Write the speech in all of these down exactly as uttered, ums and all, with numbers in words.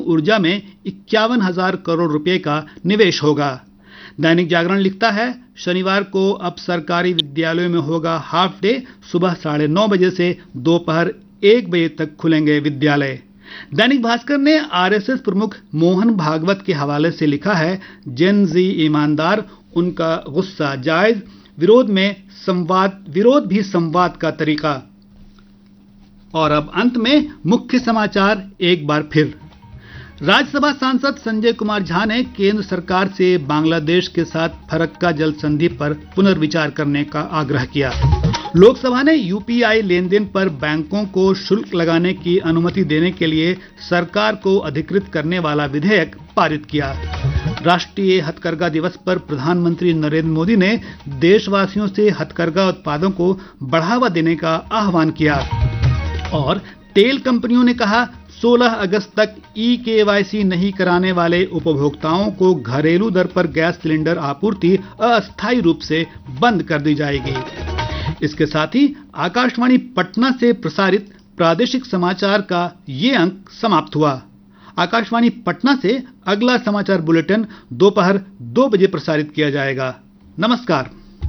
ऊर्जा में इक्यावन हजार करोड़ रुपए का निवेश होगा। दैनिक जागरण लिखता है, शनिवार को अब सरकारी विद्यालयों में होगा हाफ डे, सुबह साढ़े नौ बजे से दोपहर एक बजे तक खुलेंगे विद्यालय। दैनिक भास्कर ने आरएसएस प्रमुख मोहन भागवत के हवाले से लिखा है, जेन जी ईमानदार, उनका गुस्सा जायज, विरोध में संवाद विरोध भी संवाद का तरीका। और अब अंत में मुख्य समाचार एक बार फिर। राज्यसभा सांसद संजय कुमार झा ने केंद्र सरकार से बांग्लादेश के साथ फरक्का जल संधि पर पुनर्विचार करने का आग्रह किया। लोकसभा ने यूपीआई लेन देन पर बैंकों को शुल्क लगाने की अनुमति देने के लिए सरकार को अधिकृत करने वाला विधेयक पारित किया। राष्ट्रीय हथकरघा दिवस पर प्रधानमंत्री नरेंद्र मोदी ने देशवासियों से हथकरघा उत्पादों को बढ़ावा देने का आह्वान किया। और तेल कंपनियों ने कहा, सोलह अगस्त तक ई केवाईसी नहीं कराने वाले उपभोक्ताओं को घरेलू दर पर गैस सिलेंडर आपूर्ति अस्थायी रूप से बंद कर दी जाएगी। इसके साथ ही आकाशवाणी पटना से प्रसारित प्रादेशिक समाचार का ये अंक समाप्त हुआ। आकाशवाणी पटना से अगला समाचार बुलेटिन दोपहर दो बजे प्रसारित किया जाएगा। नमस्कार।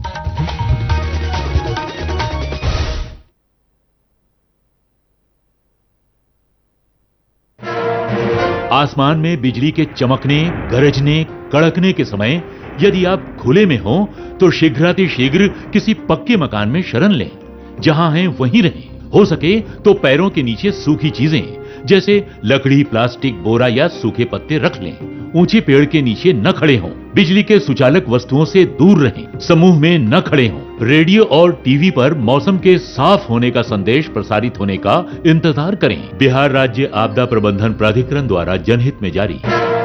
आसमान में बिजली के चमकने, गरजने, कड़कने के समय यदि आप खुले में हो तो शीघ्रातिशीघ्र किसी पक्के मकान में शरण लें। जहां हैं वहीं रहें। हो सके तो पैरों के नीचे सूखी चीजें जैसे लकड़ी, प्लास्टिक, बोरा या सूखे पत्ते रख लें। ऊंचे पेड़ के नीचे न खड़े हों। बिजली के सुचालक वस्तुओं से दूर रहें। समूह में न खड़े हों। रेडियो और टीवी पर मौसम के साफ होने का संदेश प्रसारित होने का इंतजार करें। बिहार राज्य आपदा प्रबंधन प्राधिकरण द्वारा जनहित में जारी।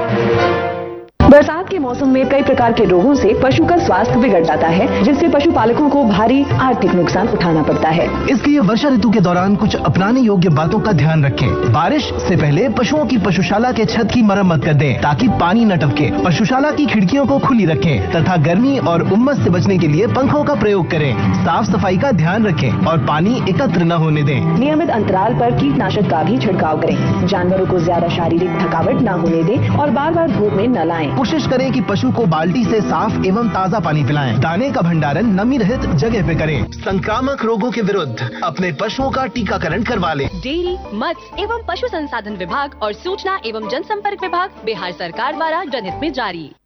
बरसात के मौसम में कई प्रकार के रोगों से पशु का स्वास्थ्य बिगड़ जाता है, जिससे पशुपालकों को भारी आर्थिक नुकसान उठाना पड़ता है। इसलिए वर्षा ऋतु के दौरान कुछ अपनाने योग्य बातों का ध्यान रखें। बारिश से पहले पशुओं की पशुशाला के छत की मरम्मत कर दें ताकि पानी न टपके। पशुशाला की खिड़कियों को खुली रखें तथा गर्मी और उमस से बचने के लिए पंखों का प्रयोग करें। साफ सफाई का ध्यान रखें और पानी एकत्र न होने दें। नियमित अंतराल पर कीटनाशक का भी छिड़काव करें। जानवरों को ज्यादा शारीरिक थकावट न होने दें और बार बार धूप में न लाएं। कोशिश करें कि पशु को बाल्टी से साफ एवं ताजा पानी पिलाएं। दाने का भंडारण नमी रहित जगह पे करें। संक्रामक रोगों के विरुद्ध अपने पशुओं का टीकाकरण करवा लें। डेयरी, मत्स्य एवं पशु संसाधन विभाग और सूचना एवं जनसंपर्क विभाग बिहार सरकार द्वारा जनहित में जारी।